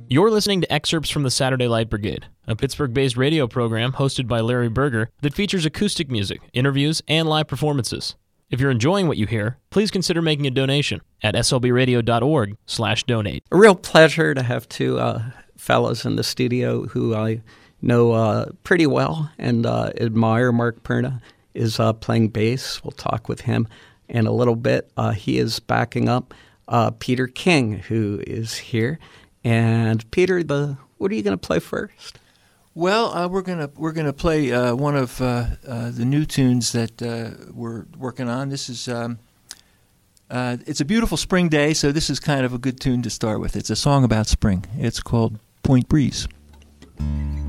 You're listening to excerpts from the Saturday Light Brigade, a Pittsburgh-based radio program hosted by Larry Berger that features acoustic music, interviews, and live performances. If you're enjoying what you hear, please consider making a donation at slbradio.org/donate. A real pleasure to have two fellows in the studio who I know pretty well and admire. Mark Perna is playing bass. We'll talk with him in a little bit. He is backing up Peter King, who is here. And Peter, what are you going to play first? Well, we're gonna play one of the new tunes that we're working on. This is it's a beautiful spring day, so this is kind of a good tune to start with. It's a song about spring. It's called Point Breeze.